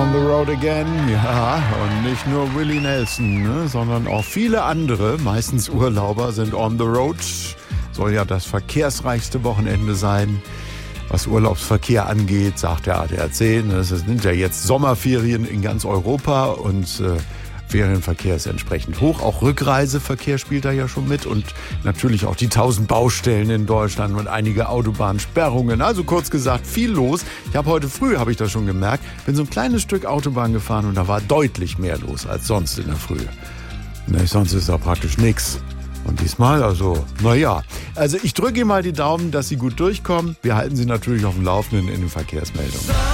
on the road again. Ja, und nicht nur Willie Nelson, ne, sondern auch viele andere, meistens Urlauber, sind on the road. Soll ja das verkehrsreichste Wochenende sein. Was Urlaubsverkehr angeht, sagt der ADAC, es sind ja jetzt Sommerferien in ganz Europa und Ferienverkehr ist entsprechend hoch. Auch Rückreiseverkehr spielt da ja schon mit und natürlich auch die 1000 Baustellen in Deutschland und einige Autobahnsperrungen. Also kurz gesagt, viel los. Ich habe heute früh, habe ich das schon gemerkt, bin so ein kleines Stück Autobahn gefahren und da war deutlich mehr los als sonst in der Früh. Sonst ist da praktisch nichts. Und diesmal, also ich drücke Ihnen mal die Daumen, dass Sie gut durchkommen. Wir halten Sie natürlich auf dem Laufenden in den Verkehrsmeldungen.